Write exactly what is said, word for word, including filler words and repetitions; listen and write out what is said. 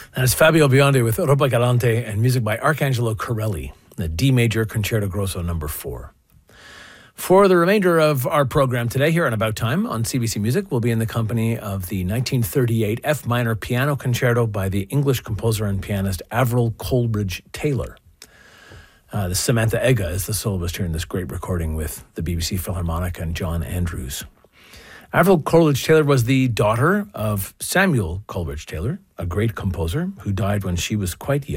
And it's Fabio Biondi with Europa Galante and music by Arcangelo Corelli, the D major Concerto Grosso number four. For the remainder of our program today here on About Time on C B C Music, we'll be in the company of the nineteen thirty-eight F minor piano concerto by the English composer and pianist Avril Coleridge Taylor. Uh, the Samantha Ega is the soloist here in this great recording with the B B C Philharmonic and John Andrews. Avril Coleridge Taylor was the daughter of Samuel Coleridge Taylor, a great composer who died when she was quite young.